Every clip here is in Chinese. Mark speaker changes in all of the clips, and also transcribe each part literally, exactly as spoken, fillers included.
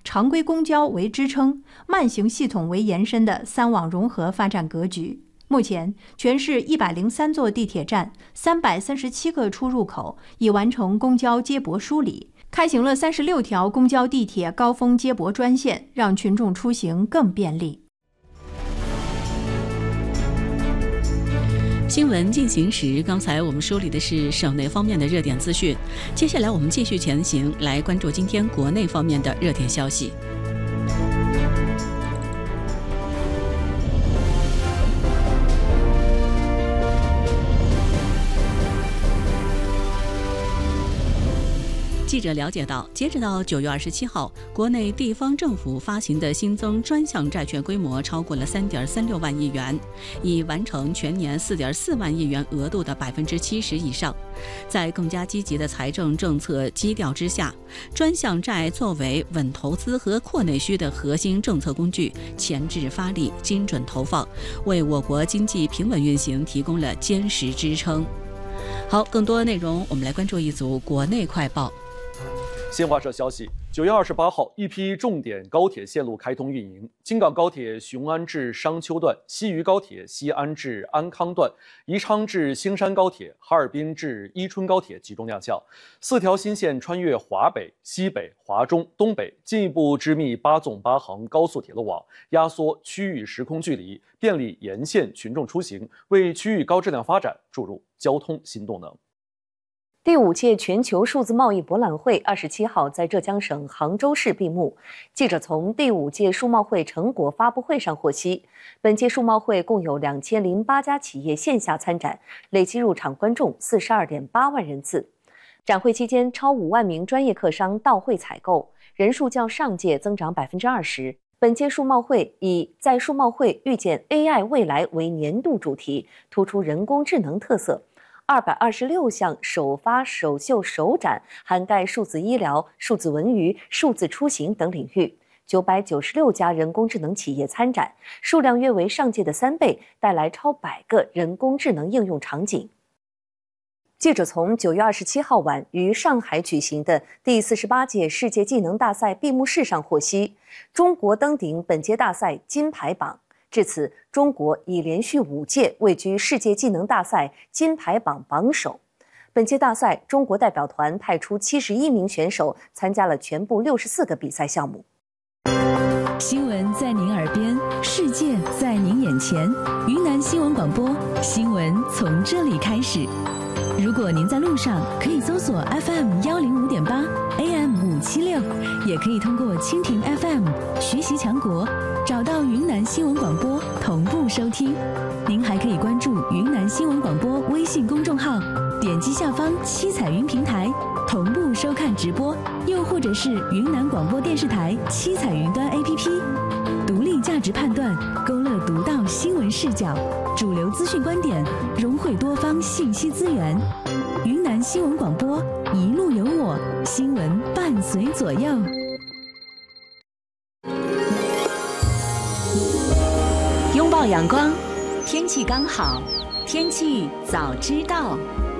Speaker 1: 常规公交为支撑、慢行系统为延伸的三网融合发展格局。目前，全市一百零三座地铁站、三百三十七个出入口已完成公交接驳梳理，开行了三十六条公交地铁高峰接驳专线，让群众出行更便利。
Speaker 2: 新闻进行时，刚才我们梳理的是省内方面的热点资讯，接下来我们继续前行，来关注今天国内方面的热点消息。记者了解到，截止到九月二十七号，国内地方政府发行的新增专项债券规模超过了三点三六万亿元，已完成全年四点四万亿元额度的百分之七十以上。在更加积极的财政政策基调之下，专项债作为稳投资和扩内需的核心政策工具，前置发力，精准投放，为我国经济平稳运行提供了坚实支撑。好，更多内容我们来关注一组国内快报。
Speaker 3: 新华社消息，九月二十八号，一批重点高铁线路开通运营。京港高铁雄安至商丘段、西渝高铁西安至安康段、宜昌至兴山高铁、哈尔滨至伊春高铁集中亮相。四条新线穿越华北、西北、华中、东北，进一步织密八纵八横高速铁路网，压缩区域时空距离，便利沿线群众出行，为区域高质量发展注入交通新动能。
Speaker 4: 第五届全球数字贸易博览会二十七号在浙江省杭州市闭幕。记者从第五届数贸会成果发布会上获悉，本届数贸会共有两千零八家企业线下参展，累计入场观众四十二点八万人次。展会期间，超五万名专业客商到会采购，人数较上届增长百分之二十。本届数贸会以在数贸会遇见 A I 未来为年度主题，突出人工智能特色。二百二十六项首发、首秀、首展，涵盖数字医疗、数字文娱、数字出行等领域。九百九十六家人工智能企业参展，数量约为上届的三倍，带来超百个人工智能应用场景。记者从九月二十七号晚于上海举行的第四十八届世界技能大赛闭幕式上获悉，中国登顶本届大赛金牌榜。至此，中国已连续五届位居世界技能大赛金牌榜榜首。本届大赛，中国代表团派出七十一名选手参加了全部六十四个比赛项目。
Speaker 5: 新闻在您耳边，世界在您眼前。云南新闻广播，新闻从这里开始。如果您在路上，可以搜索 F M 一零五点八 A M 五七六，也可以通过蜻蜓 F M 学习强国找到云南新闻广播同步收听。您还可以关注云南新闻广播微信公众号，点击下方七彩云平台同步收看直播，又或者是云南广播电视台七彩云端 A P P， 独立价值判断，勾勒独到新闻视角，主流资讯观点，融汇多方信息资源。云南新闻广播，一路有我，新闻伴随左右。
Speaker 6: 拥抱阳光，天气刚好，天气早知道。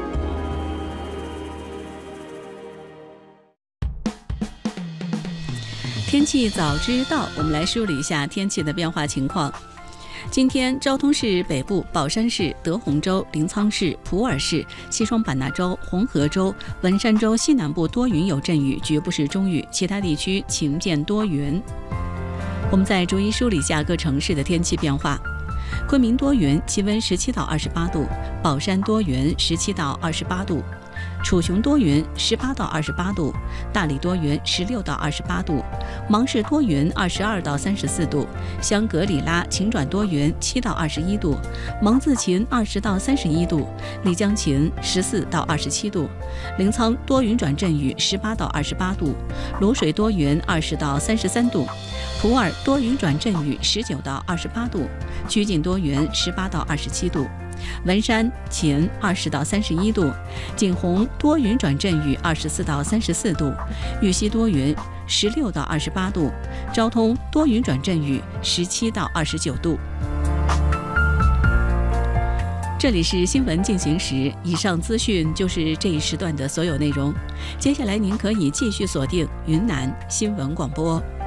Speaker 2: 天气早知道，我们来梳理一下天气的变化情况。今天，昭通市北部、宝山市、德宏州、临沧市、普洱市、西双版纳州、红河州、文山州西南部多云有阵雨，局部是中雨，其他地区晴间多云。我们再逐一梳理下各城市的天气变化。昆明多云，气温十七到二十八度；宝山多云，十七到二十八度；楚雄多云，十八到二十八度；大理多云，十六到二十八度；芒市多云，二十二到三十四度；香格里拉晴转多云，七到二十一度；蒙自晴二十到三十一度；丽江晴十四到二十七度；临沧多云转阵雨，十八到二十八度；卤水多云，二十到三十三度；普洱多云转阵雨，十九到二十八度；曲靖多云，十八到二十七度；文山晴二十到三十一度；景洪多云转阵雨，二十四到三十四度；玉溪多云，十六到二十八度；昭通多云转阵雨，十七到二十九度。这里是新闻进行时，以上资讯就是这一时段的所有内容。接下来您可以继续锁定云南新闻广播。